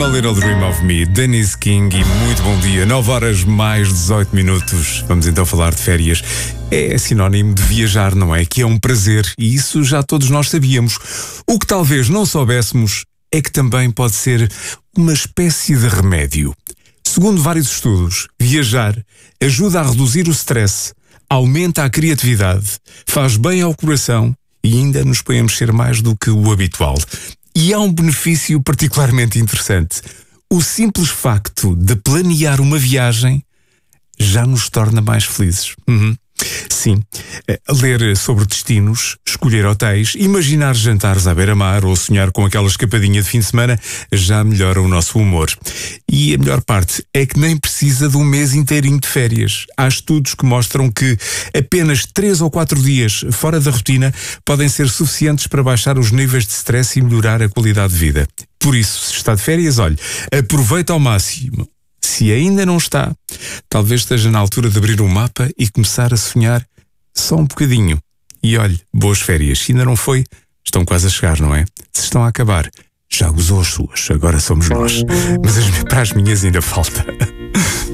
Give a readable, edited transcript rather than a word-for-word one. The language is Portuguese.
I'm a Little Dream of Me, Dennis King, e muito bom dia. 9 horas mais 18 minutos. Vamos então falar de férias. É sinónimo de viajar, não é? Que é um prazer, e isso já todos nós sabíamos. O que talvez não soubéssemos é que também pode ser uma espécie de remédio. Segundo vários estudos, viajar ajuda a reduzir o stress, aumenta a criatividade, faz bem ao coração e ainda nos põe a mexer mais do que o habitual. E há um benefício particularmente interessante. O simples facto de planear uma viagem já nos torna mais felizes. Sim, ler sobre destinos, escolher hotéis, imaginar jantares à beira-mar ou sonhar com aquela escapadinha de fim de semana já melhora o nosso humor. E a melhor parte é que nem precisa de um mês inteirinho de férias. Há estudos que mostram que apenas 3 ou 4 dias fora da rotina podem ser suficientes para baixar os níveis de stress e melhorar a qualidade de vida. Por isso, se está de férias, olhe, aproveita ao máximo. Se ainda não está, talvez esteja na altura de abrir um mapa e começar a sonhar só um bocadinho. E olhe, boas férias. Se ainda não foi, estão quase a chegar, não é? Se estão a acabar, já usou as suas, agora somos nós. Mas para as minhas ainda falta.